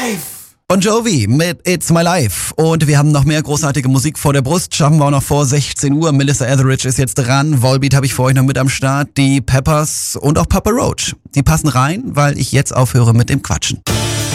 Bon Jovi mit It's My Life. Und wir haben noch mehr großartige Musik vor der Brust. Schaffen wir auch noch vor 16 Uhr. Melissa Etheridge ist jetzt dran. Volbeat habe ich für euch noch mit am Start. Die Peppers und auch Papa Roach. Die passen rein, weil ich jetzt aufhöre mit dem Quatschen.